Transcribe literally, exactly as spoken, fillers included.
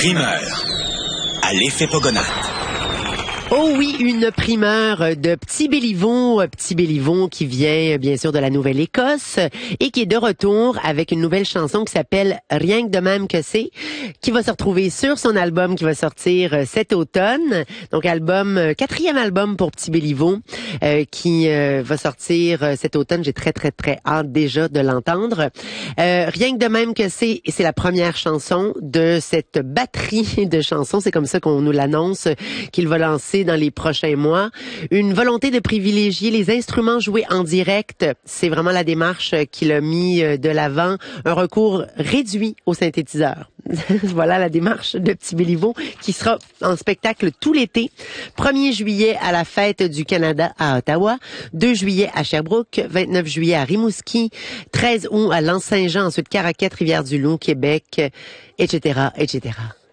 Primeur à l'effet Pogonat. Oh oui, une primeur de Petit Béliveau, Petit Béliveau qui vient bien sûr de la Nouvelle-Écosse et qui est de retour avec une nouvelle chanson qui s'appelle Rien que de même que c'est, qui va se retrouver sur son album qui va sortir cet automne. Donc album, quatrième album pour Petit Béliveau euh, qui euh, va sortir cet automne. J'ai très très très hâte déjà de l'entendre. Euh, Rien que de même que c'est, c'est la première chanson de cette batterie de chansons. C'est comme ça qu'on nous l'annonce qu'il va lancer dans les prochains mois. Une volonté de privilégier les instruments joués en direct. C'est vraiment la démarche qu'il a mis de l'avant. Un recours réduit au synthétiseur. Voilà la démarche de Petit Béliveau qui sera en spectacle tout l'été. premier juillet à la Fête du Canada à Ottawa, deux juillet à Sherbrooke, vingt-neuf juillet à Rimouski, treize août à L'Anse-Saint-Jean, ensuite Caraquette, Rivière-du-Loup, Québec, et cetera, et cetera.